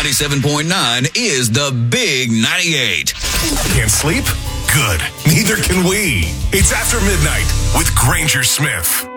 97.9 is the Big 98. Can't sleep? Good. Neither can we. It's After Midnight with Granger Smith.